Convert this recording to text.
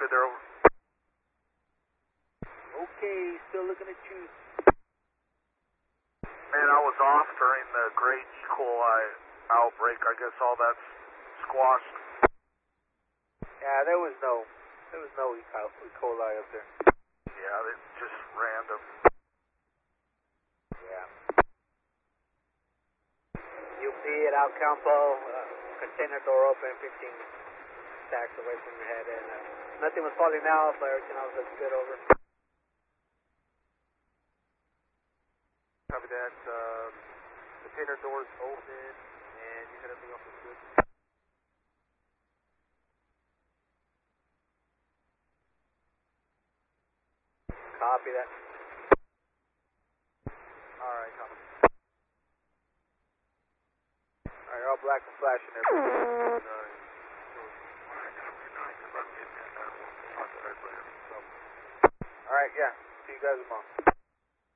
good, they're over. Okay, still looking at you. Man, I was off during the great E. coli outbreak. I guess all that's squashed. Yeah, there was no E. coli up there. Yeah, it's just random. Yeah. UP at Al Campo, container door open, 15 stacks away from your head, and nothing was falling out, but everything else looks good over. Copy that. Container doors open, and you said everything else is good. Copy that. Alright, copy. Alright, you're all black and flashing there. Alright, Alright, yeah. See you guys tomorrow.